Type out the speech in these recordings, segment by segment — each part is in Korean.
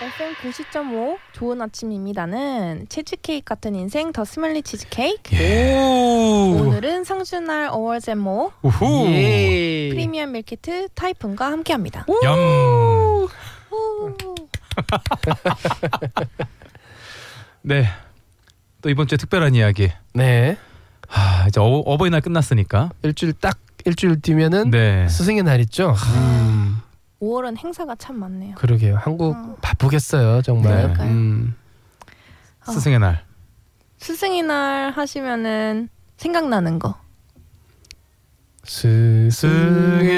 FM 90.5 좋은 아침입니다는 치즈케이크 같은 인생 더 스멜리 치즈케이크. 오늘은 상준날 어워즈앤모 프리미엄 밀키트 타이푼과 함께합니다. 얌. 네, 또 이번 주에 특별한 이야기. 네. 이제 어버이날 끝났으니까 일주일 뒤면은 네. 스승의 날 있죠. 5월은 행사가 참 많네요. 그러게요. 한국 바쁘겠어요, 정말. 그러니까요. 스승의 날. 스승의 날 하시면은 생각나는 거. 스승의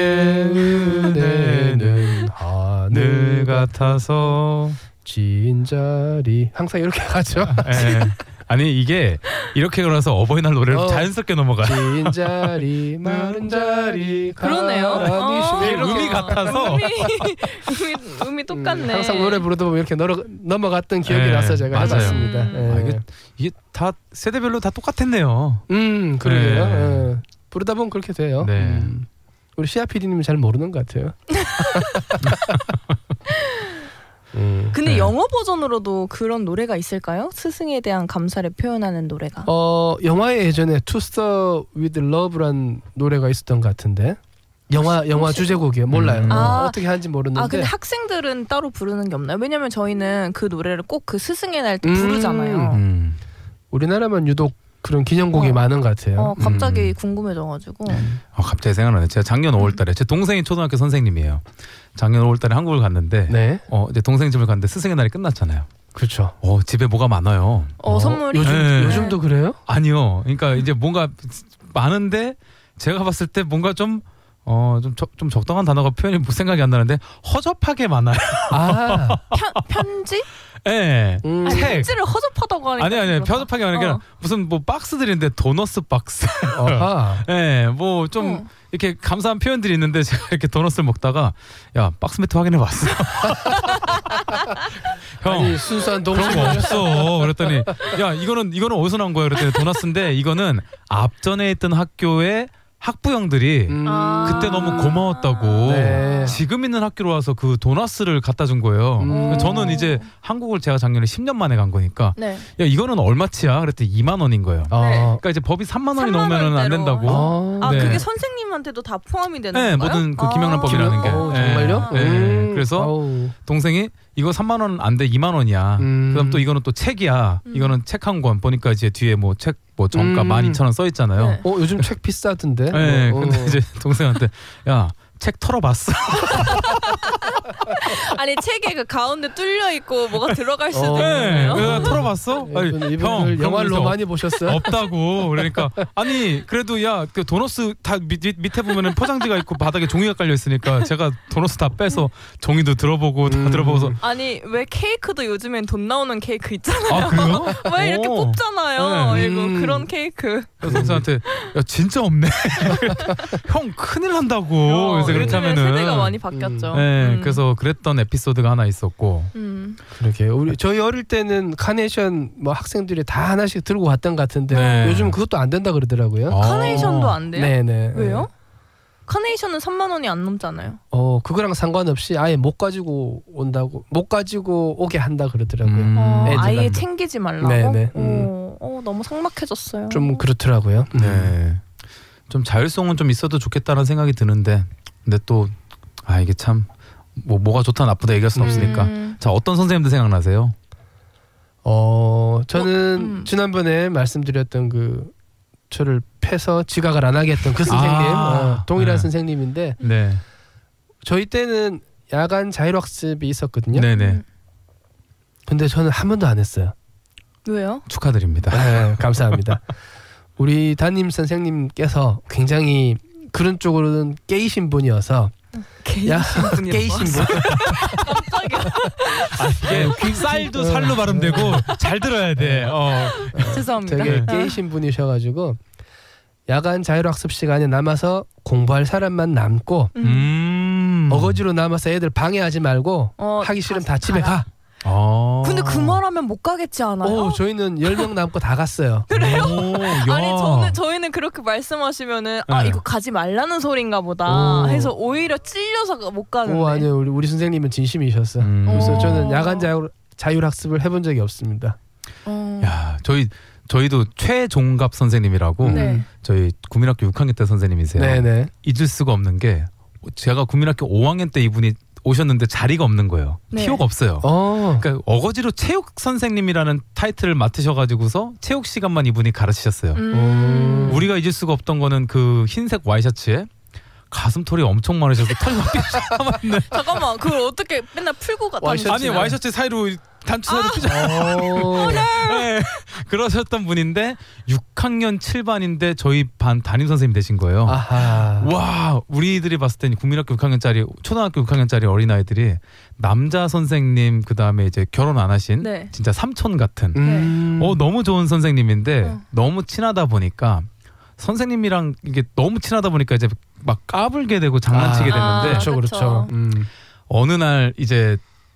은혜는 하늘 같아서 진자리 항상 이렇게 가죠. 네. 아니 이게 이렇게 걸어서 어버이날 노래를 자연스럽게 넘어가. 진자리 마른 자리 그러네요. 음이 같아서 음이 똑같네. 항상 노래 부르다 보면 이렇게 넘어갔던 기억이 나서 제가 맞아요. 해봤습니다. 이게 다 세대별로 다 똑같았네요. 그러게요. 네. 부르다 보면 그렇게 돼요. 네. 우리 시아 PD님은 잘 모르는 것 같아요. 근데 영어 버전으로도 그런 노래가 있을까요? 스승에 대한 감사를 표현하는 노래가. 영화에 예전에 To Sir With Love란 노래가 있었던 것 같은데. 영화 주제곡이에요. 몰라요. 어떻게 하는지 모르는데. 근데 학생들은 따로 부르는 게 없나요? 왜냐면 저희는 그 노래를 꼭 그 스승의 날 때 부르잖아요. 우리나라만 유독 그런 기념곡이 많은 것 같아요. 갑자기 궁금해져가지고. 갑자기 생각나네. 제가 작년 5월달에 제 동생이 초등학교 선생님이에요. 작년 5월달에 한국을 갔는데 네. 이제 동생 집을 갔는데 스승의 날이 끝났잖아요. 그렇죠. 집에 뭐가 많아요. 선물이. 요즘도 그래요? 아니요. 그러니까 이제 뭔가 많은데 제가 봤을 때 뭔가 좀 적당한 단어가 표현이 생각이 안 나는데 허접하게 많아요. 편지? 네. 책. 편지를 허접하다고 하니까. 아니 허접하게 하는 게 아니라 무슨 뭐 박스들인데 도너스 박스. 네, 뭐 좀 이렇게 감사한 표현들이 있는데 제가 이렇게 도너스를 먹다가 야 박스 매트 확인해봤어. 형 아니, 순수한 동생 그런 거 없어. 그랬더니 야 이거는 어디서 나온 거야? 그랬더니 도너스인데 이거는 앞전에 있던 학교에 학부형들이 그때 너무 고마웠다고 지금 있는 학교로 와서 그 도나스를 갖다 준 거예요. 저는 이제 한국을 제가 작년에 10년 만에 간 거니까 야 이거는 얼마치야? 그랬더니 2만 원인 거예요. 그러니까 이제 법이 3만 원이 넘으면 안 된다고. 그게 선생님한테도 다 포함이 되는 건가요? 모든 그 김영란법이라는 게. 정말요? 그래서 동생이 이거 3만 원 안 돼 2만 원이야. 그다음 또 이거는 또 책이야. 이거는 책 한 권 보니까 이제 뒤에 뭐 책 뭐 정가 12,000원 써 있잖아요. 요즘 책 비싸던데. 네. 근데 이제 동생한테 야 책 털어봤어? 아니 책에 그 가운데 뚫려 있고 뭐가 들어갈 수도 있네요. 내가 털어봤어? 형 영화로 많이 보셨어요? 없다고. 그러니까 아니 그래도 야 그 도너스 다 밑에 보면은 포장지가 있고 바닥에 종이가 깔려 있으니까 제가 도너스 다 빼서 종이도 들어보고 다 들어보고서 아니 왜 케이크도 요즘엔 돈 나오는 케이크 있잖아요. 그래요? 왜 이렇게 뽑잖아요. 이거 그런 케이크. 그래서 동생한테 야 진짜 없네. 형 큰일 난다고. 그렇게 하면은 세대가 많이 바뀌었죠. 그래서 그랬던 에피소드가 하나 있었고. 그러게 저희 어릴 때는 카네이션 뭐 학생들이 다 하나씩 들고 왔던 것 같은데 요즘 그것도 안 된다 그러더라고요. 카네이션도 안 돼요? 네네. 왜요? 카네이션은 3만 원이 안 넘잖아요. 그거랑 상관없이 아예 못 가지고 오게 한다 그러더라고요. 아예 챙기지 말라고. 네네. 너무 삭막해졌어요. 좀 그렇더라고요. 네. 좀 자율성은 좀 있어도 좋겠다는 생각이 드는데, 근데 또 이게 참 뭐가 좋다 나쁘다 얘기할 수는 없으니까. 자, 어떤 선생님들 생각나세요? 저는 지난번에 말씀드렸던 그 저를 패서 지각을 안 하게 했던 그 선생님, 동일한 선생님인데, 저희 때는 야간 자율학습이 있었거든요. 네네. 근데 저는 한 번도 안 했어요. 왜요? 축하드립니다. 네, 감사합니다. 우리 담임 선생님께서 굉장히 그런 쪽으로는 깨이신 분이어서 깨이신 분이 깜짝이야. 이게 쌀도 살로 발음되고 잘 들어야 돼. 죄송합니다. 되게 깨이신 분이셔가지고 야간 자율학습 시간에 남아서 공부할 사람만 남고 어거지로 남아서 애들 방해하지 말고 하기 싫으면 다 집에 가. 근데 그 말하면 못 가겠지 않아요? 저희는 10명 남고 다 갔어요. 그래요? 아니 저희는 그렇게 말씀하시면은 이거 가지 말라는 소린가 보다 해서 오히려 찔려서 못 가는데. 아니요, 우리 선생님은 진심이셨어. 그래서 저는 야간 자율학습을 해본 적이 없습니다. 야, 저희도 최종갑 선생님이라고 저희 국민학교 6학년 때 선생님이세요. 네네. 잊을 수가 없는 게 제가 국민학교 5학년 때 이분이 오셨는데 자리가 없는 거예요. 티오가 없어요. 그러니까 어거지로 체육 선생님이라는 타이틀을 맡으셔가지고서 체육 시간만 이분이 가르치셨어요. 우리가 잊을 수가 없던 거는 그 흰색 와이셔츠에 가슴털이 엄청 많으셔서 털이 막 삐져나왔네. 잠깐만, 그걸 어떻게 맨날 풀고 갔다. 아니 와이셔츠 사이로 단추 사이로 삐져. 네, 그러셨던 분인데 6학년 7반인데 저희 반 담임 선생님 되신 거예요. 와, 우리들이 봤을 때는 국민학교 6학년짜리 초등학교 6학년짜리 어린아이들이 남자 선생님 그다음에 이제 결혼 안 하신 진짜 삼촌 같은 너무 좋은 선생님인데 너무 친하다 보니까 선생님이랑 이게 너무 친하다 보니까 이제 막 까불게 되고 장난치게 됐는데 그렇죠. 어느 날 이제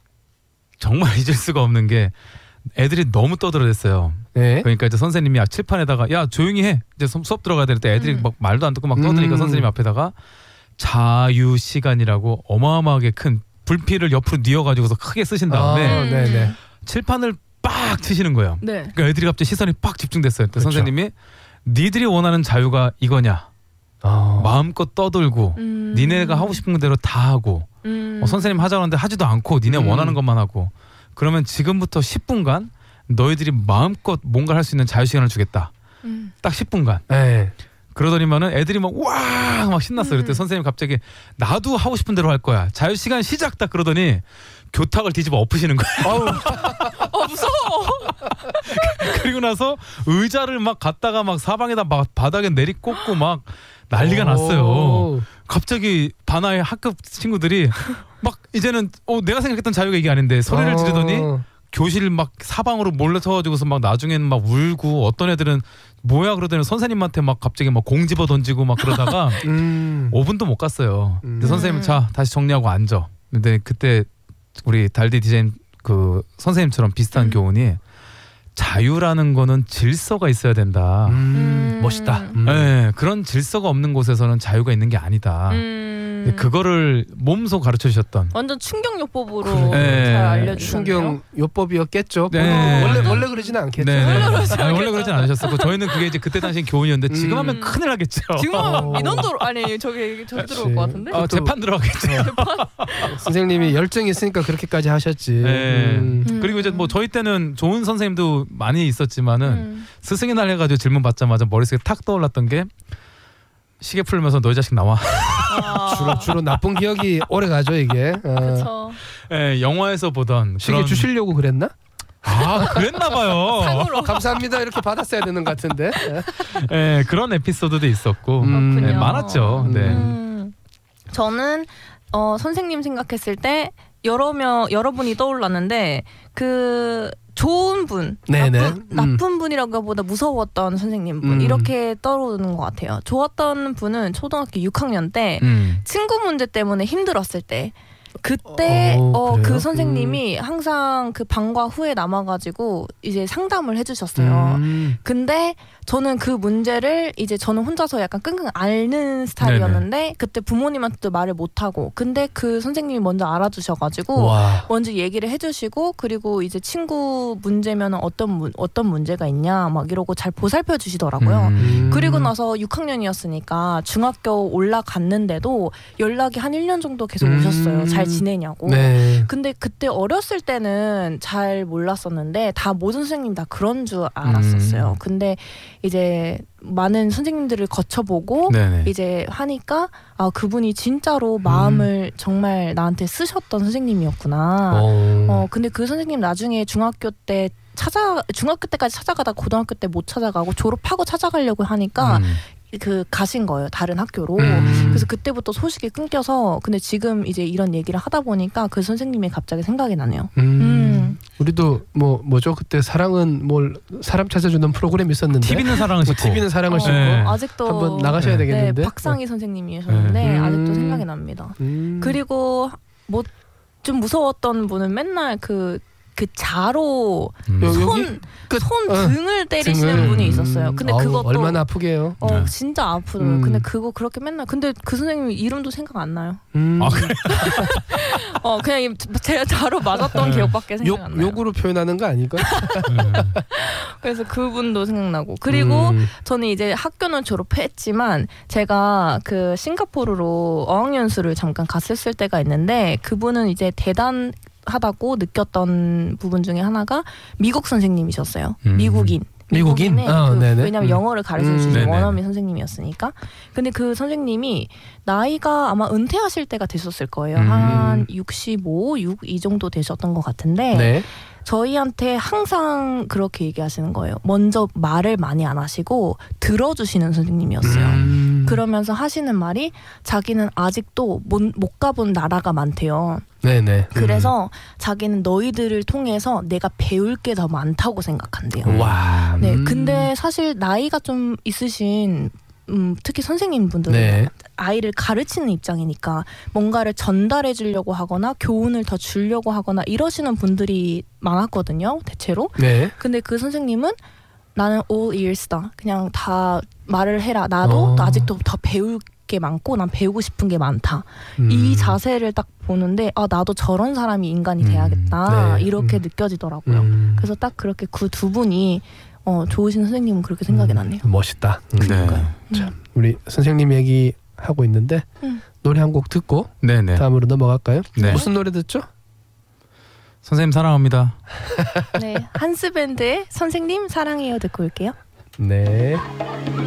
정말 잊을 수가 없는 게 애들이 너무 떠들어댔어요. 그러니까 이제 선생님이 칠판에다가 야 조용히 해 이제 수업 들어가야 될 때 애들이 막 말도 안 듣고 막 떠드니까 선생님 앞에다가 자유 시간이라고 어마어마하게 큰 불필을 옆으로 뉘어가지고서 크게 쓰신 다음에 칠판을 빡 치시는 거예요. 그러니까 애들이 갑자기 시선이 빡 집중됐어요. 그때 선생님이 니들이 원하는 자유가 이거냐? 마음껏 떠들고 니네가 하고 싶은 대로 다 하고 선생님 하자는데 하지도 않고 니네 원하는 것만 하고 그러면 지금부터 10분간 너희들이 마음껏 뭔가 할 수 있는 자유시간을 주겠다. 딱 10분간. 그러더니만은 애들이 막 신났어요. 그때 선생님 갑자기 나도 하고 싶은 대로 할 거야. 자유시간 시작 딱 그러더니 교탁을 뒤집어 엎으시는 거예요. 무서워. 그리고 나서 의자를 막 갖다가 막 사방에다 막 바닥에 내리꽂고 막 난리가 났어요. 갑자기 반하의 학급 친구들이 막 이제는 내가 생각했던 자유가 이게 아닌데 소리를 지르더니 교실 막 사방으로 몰려서가지고서 막 나중에는 막 울고 어떤 애들은 뭐야 그러더니 선생님한테 막 갑자기 막 공 집어 던지고 막 그러다가 5분도 못 갔어요. 근데 선생님 자 다시 정리하고 앉아. 근데 그때 우리 달디 디자인 그 선생님처럼 비슷한 교훈이 자유라는 거는 질서가 있어야 된다. 멋있다. 네, 그런 질서가 없는 곳에서는 자유가 있는 게 아니다. 그거를 몸소 가르쳐 주셨던 완전 충격요법으로 잘 알려주셨네요. 충격요법이었겠죠. 원래 그러지는 않겠죠. 원래 그러진 않으셨었고 저희는 그게 이제 그때 당시 교훈이었는데 지금 하면 큰일 나겠죠. 지금 하면 민원도 저기 들어올 것 같은데. 재판 들어가겠죠. 선생님이 열정이 있으니까 그렇게까지 하셨지. 그리고 이제 뭐 저희 때는 좋은 선생님도 많이 있었지만은 스승의 날 해가지고 질문 받자마자 머릿속에 탁 떠올랐던 게 시계 풀면서 너희 자식 나와. 주로 나쁜 기억이 오래 가죠 이게. 그렇죠. 영화에서 보던 시계 그런... 주시려고 그랬나? 그랬나 봐요. 감사합니다 이렇게 받았어야 되는 것 같은데. 그런 에피소드도 있었고 많았죠. 저는 선생님 생각했을 때 여러 분이 떠올랐는데 그 좋은 분, 나쁜 분이라고 보다 무서웠던 선생님분 이렇게 떠오르는 것 같아요. 좋았던 분은 초등학교 6학년 때 친구 문제 때문에 힘들었을 때 그때 그 선생님이 항상 그 방과 후에 남아가지고 이제 상담을 해주셨어요. 근데 저는 그 문제를 이제 저는 혼자서 약간 끙끙 앓는 스타일이었는데 그때 부모님한테도 말을 못하고 근데 그 선생님이 먼저 알아주셔가지고 먼저 얘기를 해주시고 그리고 이제 친구 문제면 어떤 문제가 있냐 막 이러고 잘 보살펴 주시더라고요. 그리고 나서 6학년이었으니까 중학교 올라갔는데도 연락이 한 1년 정도 계속 오셨어요. 잘 지내냐고. 근데 그때 어렸을 때는 잘 몰랐었는데 다 모든 선생님 다 그런 줄 알았었어요. 근데 이제 많은 선생님들을 거쳐보고 이제 하니까 그분이 진짜로 마음을 정말 나한테 쓰셨던 선생님이었구나. 근데 그 선생님 나중에 중학교 때까지 찾아가다 고등학교 때 못 찾아가고 졸업하고 찾아가려고 하니까 가신 거예요. 다른 학교로. 그래서 그때부터 소식이 끊겨서 근데 지금 이제 이런 얘기를 하다 보니까 그 선생님이 갑자기 생각이 나네요. 우리도 뭐죠? 그때 사랑은 사람 찾아주는 프로그램 있었는데 TV는 사랑을 싣고 TV는 사랑을 싣고 아직도 한번 나가셔야 되겠는데. 박상희 선생님이셨는데 아직도 생각이 납니다. 그리고 좀 무서웠던 분은 맨날 그 그 자로 손 등을 때리시는 분이 있었어요. 근데 그것도 얼마나 아프게 해요? 진짜 아프더라고요. 근데 그거 그렇게 맨날 근데 그 선생님 이름도 생각 안 나요. 아, 그래? 그냥 제가 자로 맞았던 기억밖에 생각 안 나요. 욕으로 표현하는 거 아닐까? 그래서 그분도 생각나고 그리고 저는 이제 학교는 졸업했지만 제가 그 싱가포르로 어학연수를 잠깐 갔었을 때가 있는데 그분은 이제 대단하다고 느꼈던 부분 중에 하나가 미국 선생님이셨어요. 미국인? 왜냐면 영어를 가르쳐 주신 원어민 선생님이었으니까. 근데 그 선생님이 나이가 아마 은퇴하실 때가 됐었을 거예요. 한 65, 6 이 정도 되셨던 것 같은데 네. 저희한테 항상 그렇게 얘기하시는 거예요. 먼저 말을 많이 안 하시고 들어주시는 선생님이었어요. 그러면서 하시는 말이 자기는 아직도 못 가본 나라가 많대요. 네네. 그래서 자기는 너희들을 통해서 내가 배울 게 더 많다고 생각한대요. 와. 네, 근데 사실 나이가 좀 있으신 특히 선생님분들은 네. 아이를 가르치는 입장이니까 뭔가를 전달해 주려고 하거나 교훈을 더 주려고 하거나 이러시는 분들이 많았거든요. 대체로. 네. 근데 그 선생님은 나는 all ears다. 그냥 다 말을 해라. 나도 아직도 더 배울 게 많고 난 배우고 싶은 게 많다. 이 자세를 딱 보는데 나도 저런 사람이 인간이 돼야겠다. 네. 이렇게 느껴지더라고요. 그래서 딱 그렇게 그 두 분이 좋으신 선생님은 그렇게 생각이 나네요. 멋있다. 네. 자, 우리 선생님 얘기하고 있는데 노래 한 곡 듣고 네네. 다음으로 넘어갈까요? 네. 무슨 노래 듣죠? 선생님 사랑합니다. 네, 한스밴드의 선생님 사랑해요 듣고 올게요. 네.